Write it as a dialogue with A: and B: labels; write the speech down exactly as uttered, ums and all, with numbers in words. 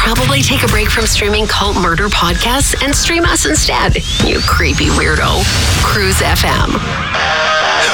A: probably take a break from streaming cult murder podcasts and stream us instead, you creepy weirdo. Cruise F M.